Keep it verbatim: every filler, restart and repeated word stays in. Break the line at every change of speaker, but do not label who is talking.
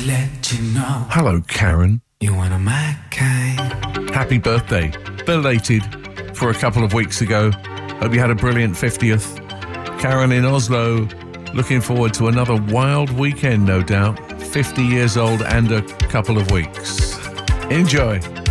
to let you know.
Hello, Karen.
You're one of my kind.
Happy birthday. Belated for a couple of weeks ago. Hope you had a brilliant fiftieth. Karen in Oslo, looking forward to another wild weekend, no doubt. fifty years old and a couple of weeks. Enjoy.